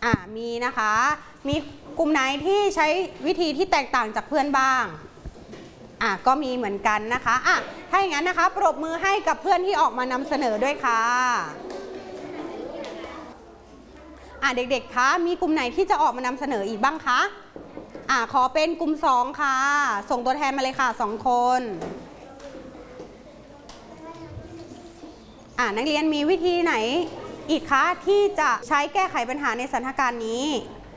มีนะคะมีกลุ่มไหนที่ใช้วิธีที่แตกต่างจากเพื่อนบ้างก็มีเหมือนกันนะคะถ้าอย่างนั้นนะคะปรบมือให้กับเพื่อนที่ออกมานำเสนอด้วยค่ะเด็กๆคะมีกลุ่มไหนที่จะออกมานำเสนออีกบ้างคะขอเป็นกลุ่ม2ค่ะส่งตัวแทนมาเลยค่ะ2คนนักเรียนมีวิธีไหนอีกคะที่จะใช้แก้ไขปัญหาในสถานการณ์นี้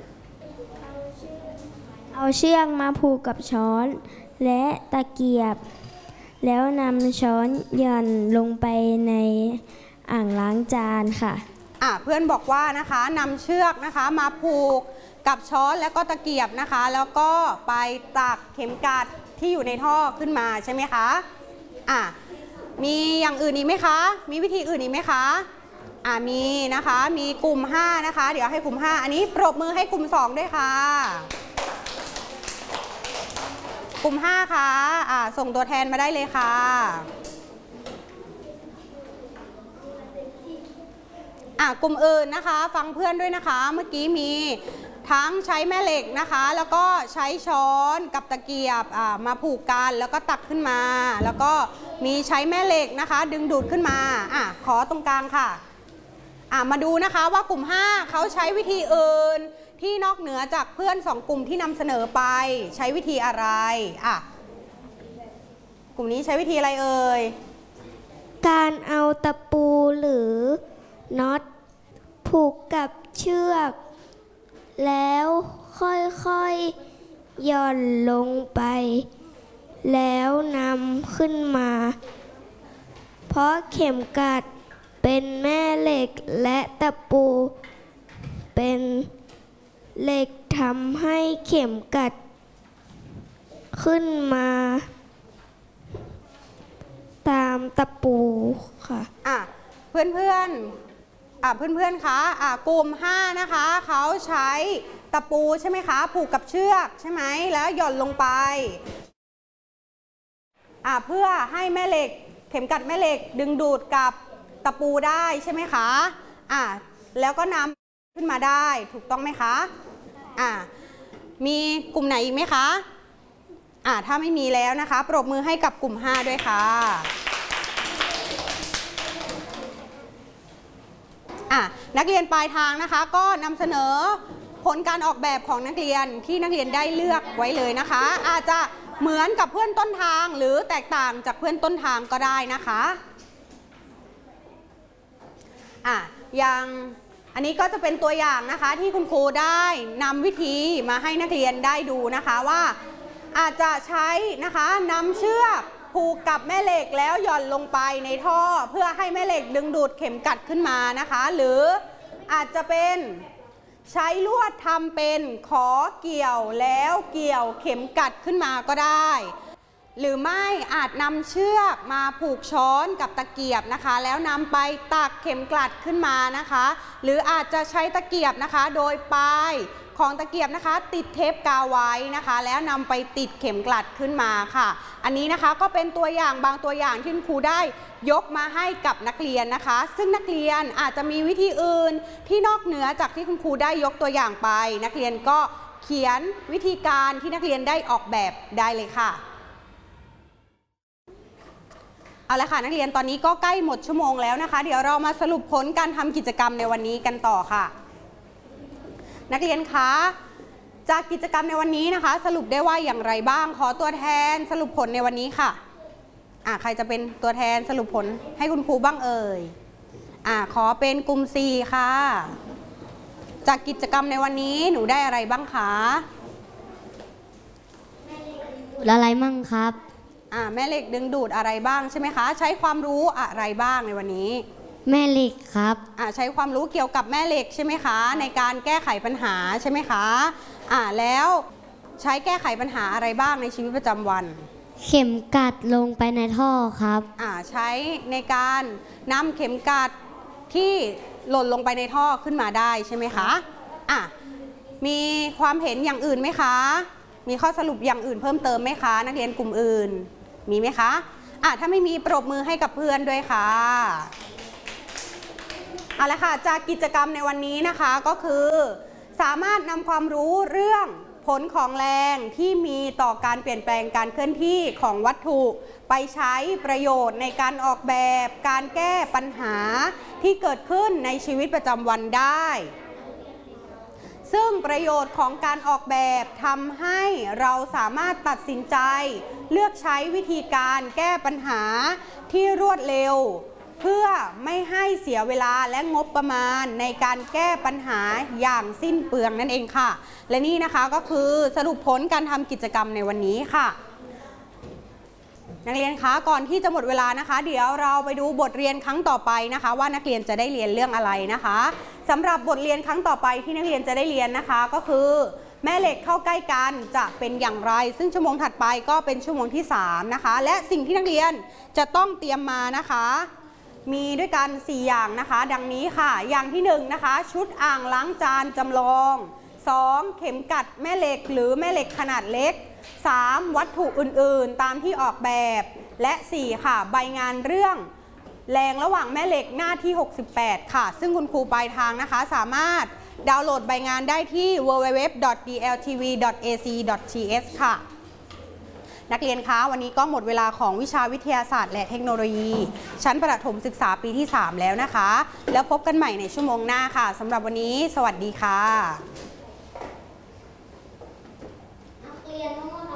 เอาเชือกมาผูกกับช้อนและตะเกียบแล้วนำช้อนหย่อนลงไปในอ่างล้างจานค่ะเพื่อนบอกว่านะคะนำเชือกนะคะมาผูกกับช้อนแล้วก็ตะเกียบนะคะแล้วก็ไปตักเข็มกลัดที่อยู่ในท่อขึ้นมาใช่ไหมคะมีอย่างอื่นอีกไหมคะมีวิธีอื่นอีกไหมคะมีนะคะมีกลุ่ม5นะคะเดี๋ยวให้กลุ่ม5อันนี้ปรบมือให้กลุ่ม2ด้วยค่ะกลุ่ม5ค่ะส่งตัวแทนมาได้เลยค่ะกลุ่มอื่นนะคะฟังเพื่อนด้วยนะคะเมื่อกี้มีทั้งใช้แม่เหล็กนะคะแล้วก็ใช้ช้อนกับตะเกียบมาผูกกันแล้วก็ตักขึ้นมาแล้วก็มีใช้แม่เหล็กนะคะดึงดูดขึ้นมาขอตรงกลางค่ะมาดูนะคะว่ากลุ่ม5เขาใช้วิธีอื่นที่นอกเหนือจากเพื่อน2กลุ่มที่นำเสนอไปใช้วิธีอะไรกลุ่มนี้ใช้วิธีอะไรเอ่ยการเอาตะปูหรือน็อตผูกกับเชือกแล้วค่อยๆหย่อนลงไปแล้วนำขึ้นมาเพราะเข็มกลัดเป็นแม่เหล็กและตะปูเป็นเหล็กทำให้เข็มกลัดขึ้นมาตามตะปูค่ะเพื่อนคะกลุ่ม5นะคะเขาใช้ตะปูใช่ไหมคะผูกกับเชือกใช่ไหมแล้วหย่อนลงไปเพื่อให้แม่เหล็กเข็มกลัดแม่เหล็กดึงดูดกับตะปูได้ใช่ไหมคะแล้วก็นำขึ้นมาได้ถูกต้องไหมคะมีกลุ่มไหนอีกไหมคะถ้าไม่มีแล้วนะคะปรบมือให้กับกลุ่ม5ด้วยค่ะนักเรียนปลายทางนะคะก็นำเสนอผลการออกแบบของนักเรียนที่นักเรียนได้เลือกไว้เลยนะคะอาจจะเหมือนกับเพื่อนต้นทางหรือแตกต่างจากเพื่อนต้นทางก็ได้นะคะอย่างอันนี้ก็จะเป็นตัวอย่างนะคะที่คุณครูได้นำวิธีมาให้นักเรียนได้ดูนะคะว่าอาจจะใช้นะคะนำเชือกผูกกับแม่เหล็กแล้วหย่อนลงไปในท่อเพื่อให้แม่เหล็กดึงดูดเข็มกลัดขึ้นมานะคะหรืออาจจะเป็นใช้ลวดทำเป็นขอเกี่ยวแล้วเกี่ยวเข็มกลัดขึ้นมาก็ได้หรือไม่อาจนำเชือกมาผูกช้อนกับตะเกียบนะคะแล้วนำไปตักเข็มกลัดขึ้นมานะคะหรืออาจจะใช้ตะเกียบนะคะโดยปลายของตะเกียบนะคะติดเทปกาวไว้นะคะแล้วนำไปติดเข็มกลัดขึ้นมาค่ะอันนี้นะคะก็เป็นตัวอย่างบางตัวอย่างที่คุณครูได้ยกมาให้กับนักเรียนนะคะซึ่งนักเรียนอาจจะมีวิธีอื่นที่นอกเหนือจากที่คุณครูได้ยกตัวอย่างไปนักเรียนก็เขียนวิธีการที่นักเรียนได้ออกแบบได้เลยค่ะเอาละค่ะนักเรียนตอนนี้ก็ใกล้หมดชั่วโมงแล้วนะคะเดี๋ยวเรามาสรุปผลการทำกิจกรรมในวันนี้กันต่อค่ะนักเรียนคะจากกิจกรรมในวันนี้นะคะสรุปได้ว่าอย่างไรบ้างขอตัวแทนสรุปผลในวันนี้ค่ะใครจะเป็นตัวแทนสรุปผลให้คุณครูบ้างเอ่ยขอเป็นกลุ่ม4ค่ะจากกิจกรรมในวันนี้หนูได้อะไรบ้างคะอะไรมั่งครับแม่เหล็กดึงดูดอะไรบ้างใช่ไหมคะใช้ความรู้อะไรบ้างในวันนี้แม่เหล็กครับใช้ความรู้เกี่ยวกับแม่เหล็กใช่ไหมคะในการแก้ไขปัญหาใช่ไหมคะแล้วใช้แก้ไขปัญหาอะไรบ้างในชีวิตประจำวันเข็มกลัดลงไปในท่อครับใช้ในการนำเข็มกลัดที่หล่นลงไปในท่อขึ้นมาได้ใช่ไหมคะมีความเห็นอย่างอื่นไหมคะมีข้อสรุปอย่างอื่นเพิ่มเติมไหมคะนักเรียนกลุ่มอื่นมีไหมคะถ้าไม่มีปรบมือให้กับเพื่อนด้วยค่ะเอาละค่ะจากกิจกรรมในวันนี้นะคะก็คือสามารถนำความรู้เรื่องผลของแรงที่มีต่อการเปลี่ยนแปลงการเคลื่อนที่ของวัตถุไปใช้ประโยชน์ในการออกแบบการแก้ปัญหาที่เกิดขึ้นในชีวิตประจำวันได้ซึ่งประโยชน์ของการออกแบบทำให้เราสามารถตัดสินใจเลือกใช้วิธีการแก้ปัญหาที่รวดเร็วเพื่อไม่ให้เสียเวลาและงบประมาณในการแก้ปัญหาอย่างสิ้นเปลืองนั่นเองค่ะและนี่นะคะก็คือสรุปผลการทำกิจกรรมในวันนี้ค่ะนักเรียนคะก่อนที่จะหมดเวลานะคะเดี๋ยวเราไปดูบทเรียนครั้งต่อไปนะคะว่านักเรียนจะได้เรียนเรื่องอะไรนะคะสำหรับบทเรียนครั้งต่อไปที่นักเรียนจะได้เรียนนะคะก็คือแม่เหล็กเข้าใกล้กันจะเป็นอย่างไรซึ่งชั่วโมงถัดไปก็เป็นชั่วโมงที่3นะคะและสิ่งที่นักเรียนจะต้องเตรียมมานะคะมีด้วยกัน4อย่างนะคะดังนี้ค่ะอย่างที่1นะคะชุดอ่างล้างจานจำลอง2เข็มกัดแม่เหล็กหรือแม่เหล็กขนาดเล็ก3วัตถุอื่นๆตามที่ออกแบบและ4ค่ะใบงานเรื่องแรงระหว่างแม่เหล็กหน้าที่68ค่ะซึ่งคุณครูปลายทางนะคะสามารถดาวน์โหลดใบงานได้ที่ www.dltv.ac.th ค่ะนักเรียนคะวันนี้ก็หมดเวลาของวิชาวิทยาศาสตร์และเทคโนโลยีชั้นประถมศึกษาปีที่3แล้วนะคะแล้วพบกันใหม่ในชั่วโมงหน้าค่ะสำหรับวันนี้สวัสดีค่ะนักเรียนทั้งหมด